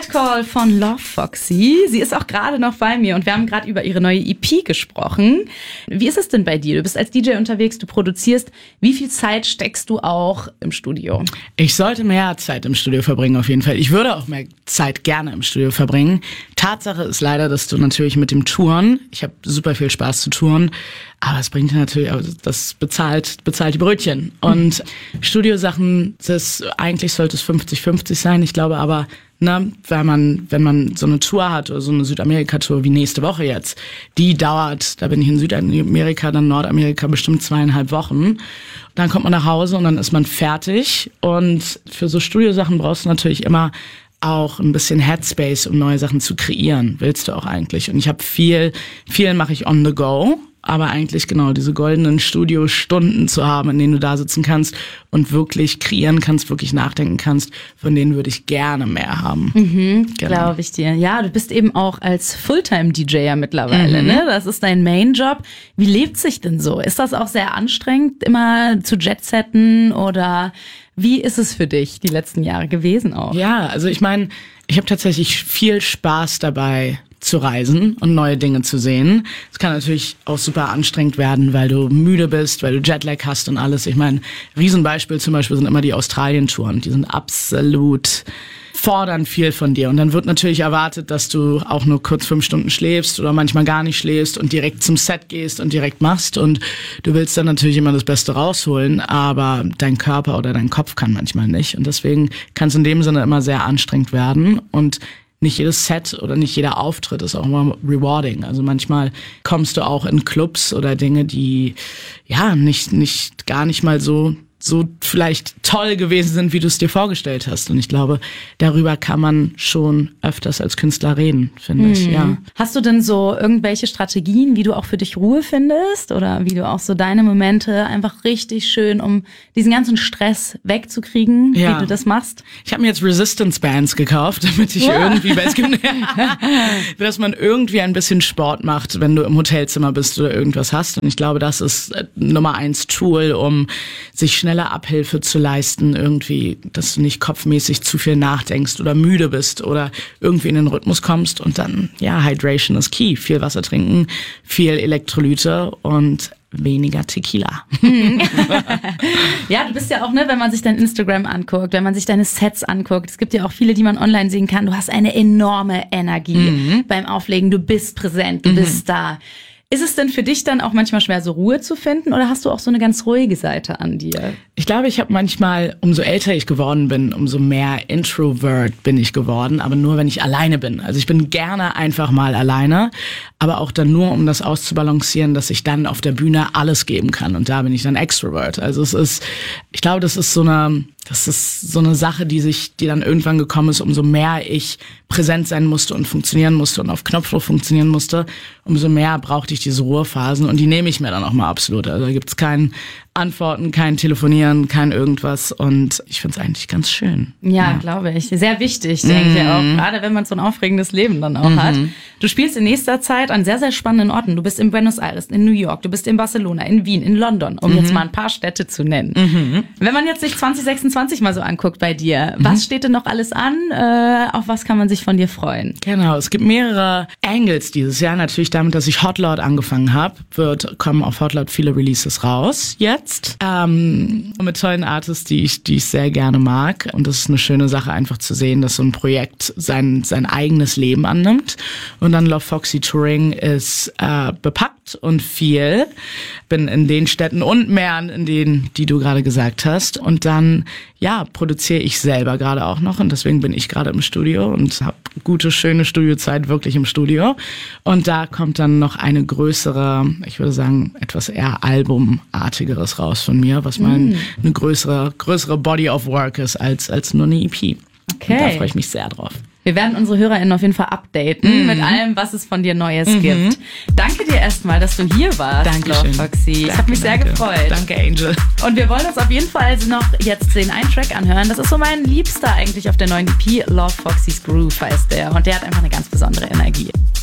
Call von Love Foxy. Sie ist auch gerade noch bei mir und wir haben gerade über ihre neue EP gesprochen. Wie ist es denn bei dir? Du bist als DJ unterwegs, du produzierst. Wie viel Zeit steckst du auch im Studio? Ich sollte mehr Zeit im Studio verbringen auf jeden Fall. Ich würde auch mehr Zeit gerne im Studio verbringen. Tatsache ist leider, dass du natürlich mit dem Touren, ich habe super viel Spaß zu touren, aber es bringt natürlich, also das bezahlt die Brötchen. Und Studiosachen, eigentlich sollte es 50-50 sein. Ich glaube aber, wenn man so eine Tour hat oder so eine Südamerika-Tour wie nächste Woche jetzt, die dauert, da bin ich in Südamerika, dann Nordamerika bestimmt 2,5 Wochen. Dann kommt man nach Hause und dann ist man fertig. Und für so Studiosachen brauchst du natürlich immer auch ein bisschen Headspace, um neue Sachen zu kreieren. Willst du auch eigentlich. Und ich habe viel mache ich on the go. Aber eigentlich genau diese goldenen Studiostunden zu haben, in denen du da sitzen kannst und wirklich kreieren kannst, wirklich nachdenken kannst, von denen würde ich gerne mehr haben. Genau. Glaube ich dir. Ja, du bist eben auch als Fulltime-DJ ja mittlerweile, ne? Das ist dein Main-Job. Wie lebt sich denn so? Ist das auch sehr anstrengend, immer zu Jetsetten oder wie ist es für dich die letzten Jahre gewesen auch? Ja, also ich meine, ich habe tatsächlich viel Spaß dabei, zu reisen und neue Dinge zu sehen. Es kann natürlich auch super anstrengend werden, weil du müde bist, weil du Jetlag hast und alles. Ich meine, Riesenbeispiel zum Beispiel sind immer die Australien-Touren. Die sind absolut fordern viel von dir. Und dann wird natürlich erwartet, dass du auch nur kurz 5 Stunden schläfst oder manchmal gar nicht schläfst und direkt zum Set gehst und direkt machst. Und du willst dann natürlich immer das Beste rausholen, aber dein Körper oder dein Kopf kann manchmal nicht. Und deswegen kann es in dem Sinne immer sehr anstrengend werden. Und nicht jedes Set oder nicht jeder Auftritt ist auch immer rewarding. Also manchmal kommst du auch in Clubs oder Dinge, die ja gar nicht mal so vielleicht toll gewesen sind, wie du es dir vorgestellt hast. Und ich glaube, darüber kann man schon öfters als Künstler reden, finde ich, ja. Hast du denn so irgendwelche Strategien, wie du auch für dich Ruhe findest? Oder wie du auch so deine Momente einfach richtig schön, um diesen ganzen Stress wegzukriegen, wie du das machst? Ich habe mir jetzt Resistance Bands gekauft, damit ich irgendwie, weil es gibt, dass man irgendwie ein bisschen Sport macht, wenn du im Hotelzimmer bist oder irgendwas hast. Und ich glaube, das ist Nummer 1 Tool, um sich schnell Abhilfe zu leisten, irgendwie, dass du nicht kopfmäßig zu viel nachdenkst oder müde bist oder irgendwie in den Rhythmus kommst und dann, ja, Hydration ist key. Viel Wasser trinken, viel Elektrolyte und weniger Tequila. Ja, du bist ja auch, ne, wenn man sich dein Instagram anguckt, wenn man sich deine Sets anguckt, es gibt ja auch viele, die man online sehen kann, du hast eine enorme Energie beim Auflegen, du bist präsent, du bist da. Ist es denn für dich dann auch manchmal schwer, so Ruhe zu finden oder hast du auch so eine ganz ruhige Seite an dir? Ich glaube, ich habe manchmal, umso älter ich geworden bin, umso mehr Introvert bin ich geworden, aber nur, wenn ich alleine bin. Also ich bin gerne einfach mal alleine, aber auch dann nur, um das auszubalancieren, dass ich dann auf der Bühne alles geben kann und da bin ich dann Extrovert. Also ich glaube, das ist so eine Sache, die dann irgendwann gekommen ist, umso mehr ich präsent sein musste und funktionieren musste und auf Knopfdruck funktionieren musste, umso mehr brauchte ich diese Ruhephasen und die nehme ich mir dann auch mal absolut. Also da gibt's kein Antworten, kein Telefonieren, kein irgendwas und ich finde es eigentlich ganz schön. Ja, glaube ich. Sehr wichtig, denke ich auch. Gerade wenn man so ein aufregendes Leben dann auch hat. Du spielst in nächster Zeit an sehr, sehr spannenden Orten. Du bist in Buenos Aires, in New York, du bist in Barcelona, in Wien, in London, um jetzt mal ein paar Städte zu nennen. Wenn man jetzt sich 2026 mal so anguckt bei dir, was steht denn noch alles an? Auf was kann man sich von dir freuen? Genau, es gibt mehrere Angles dieses Jahr. Natürlich damit, dass ich Hot Lord angefangen habe, kommen auf Hot Lord viele Releases raus jetzt. Mit tollen Artists, die ich sehr gerne mag. Und das ist eine schöne Sache, einfach zu sehen, dass so ein Projekt sein eigenes Leben annimmt. Und dann Love Foxy Touring ist bepackt und viel. Bin in den Städten und Meeren, in denen, die du gerade gesagt hast. Und dann, ja, produziere ich selber gerade auch noch. Und deswegen bin ich gerade im Studio und habe gute, schöne Studiozeit wirklich im Studio. Und da kommt dann noch eine größere, ich würde sagen, etwas eher albumartigeres raus von mir, was mal eine größere Body of Work ist als nur eine EP. Okay. Und da freue ich mich sehr drauf. Wir werden unsere HörerInnen auf jeden Fall updaten mit allem, was es von dir Neues gibt. Danke dir erstmal, dass du hier warst, Dankeschön. Love Foxy. Ich habe mich sehr gefreut. Danke, Angel. Und wir wollen uns auf jeden Fall noch jetzt den einen Track anhören. Das ist so mein Liebster eigentlich auf der neuen EP. Love Foxy's Groove heißt der. Und der hat einfach eine ganz besondere Energie.